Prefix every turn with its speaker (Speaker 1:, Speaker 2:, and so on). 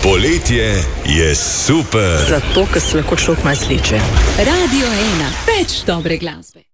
Speaker 1: Poletje je super.
Speaker 2: Zato, ker se lahko človek malo sliče.
Speaker 3: Radio 1, več dobre glasbe.